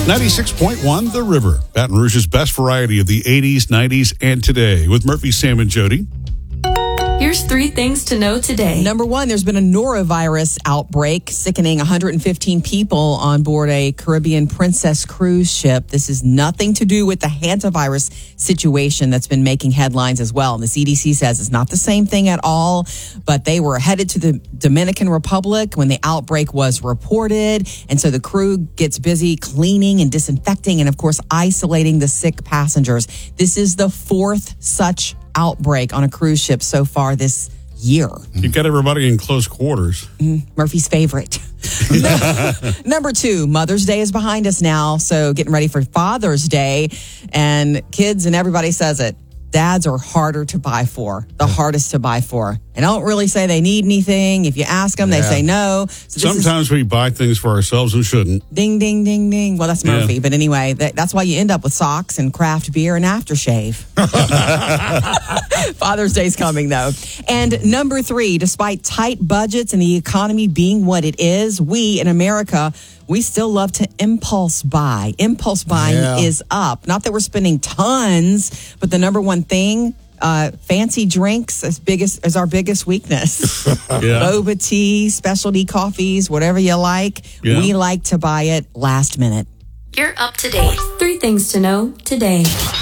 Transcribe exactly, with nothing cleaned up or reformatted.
ninety-six point one The River, Baton Rouge's best variety of the eighties, nineties, and today. With Murphy, Sam, and Jody. Here's three things to know today. Number one, there's been a norovirus outbreak, sickening one hundred fifteen people on board a Caribbean Princess cruise ship. This is nothing to do with the hantavirus situation that's been making headlines as well. And the C D C says it's not the same thing at all, but they were headed to the Dominican Republic when the outbreak was reported. And so the crew gets busy cleaning and disinfecting and, of course, isolating the sick passengers. This is the fourth such outbreak on a cruise ship so far this year. You got everybody in close quarters. Mm, Murphy's favorite. Number two, Mother's Day is behind us now, so getting ready for Father's Day, and kids and everybody says it. Dads are harder to buy for, the hardest to buy for. They don't really say they need anything. If you ask them, Yeah. they say no. So this Sometimes is, we buy things for ourselves and shouldn't. ding, ding, ding, ding. Well, that's Murphy. Yeah. But anyway, that, that's why you end up with socks and craft beer and aftershave. Father's Day's coming, though. And number three, despite tight budgets and the economy being what it is, we in America, we still love to impulse buy. Impulse buying Yeah. is up. Not that we're spending tons, but the number one thing, uh, fancy drinks is, biggest, is our biggest weakness. Yeah. Boba tea, specialty coffees, whatever you like. Yeah. We like to buy it last minute. You're up to date. Three things to know today.